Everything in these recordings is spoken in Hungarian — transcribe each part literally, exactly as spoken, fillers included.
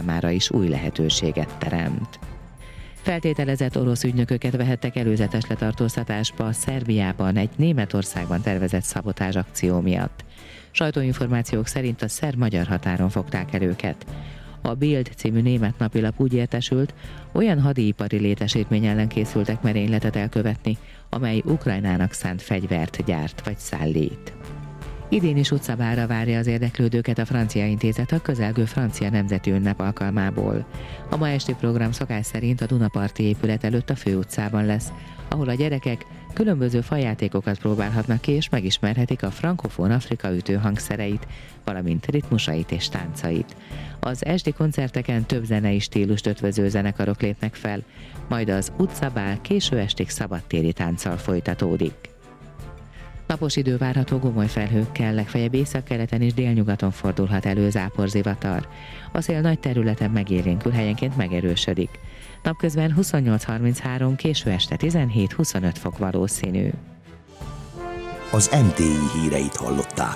számára is új lehetőséget teremt. Feltételezett orosz ügynököket vehettek előzetes letartóztatásba Szerbiában egy Németországban tervezett szabotázs akció miatt. Sajtóinformációk szerint a szerb-magyar határon fogták el őket. A Bild című német napilap úgy értesült, olyan hadipari létesítmény ellen készültek merényletet elkövetni, amely Ukrajnának szánt fegyvert gyárt vagy szállít. Idén is utcabálra várja az érdeklődőket a Francia Intézet a közelgő francia nemzeti ünnep alkalmából. A ma esti program szokás szerint a Dunaparti épület előtt a főutcában lesz, ahol a gyerekek különböző fajátékokat próbálhatnak ki és megismerhetik a frankofón Afrika ütő hangszereit, valamint ritmusait és táncait. Az esti koncerteken több zenei stílust ötvöző zenekarok lépnek fel, majd az utcabál késő estig szabadtéri tánccal folytatódik. Napos idő várható gomoly felhőkkel, legfeljebb északkeleten és délnyugaton fordulhat elő záporzivatar. A szél nagy területen megélénkül, helyenként megerősödik. Napközben huszonnyolc harminchárom, késő este tizenhét-huszonöt fok valószínű. Az em té i híreit hallották.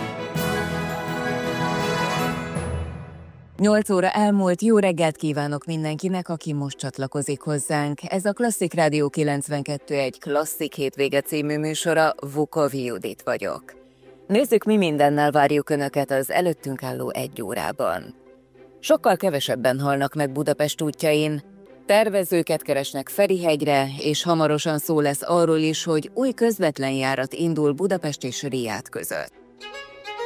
nyolc óra elmúlt, jó reggelt kívánok mindenkinek, aki most csatlakozik hozzánk. Ez a Klasszik Rádió kilencvenkettő egy Klasszik hétvége című műsora, Vukovi Judit vagyok. Nézzük, mi mindennel várjuk Önöket az előttünk álló egy órában. Sokkal kevesebben halnak meg Budapest útjain, tervezőket keresnek Ferihegyre, és hamarosan szó lesz arról is, hogy új közvetlen járat indul Budapest és Riad között.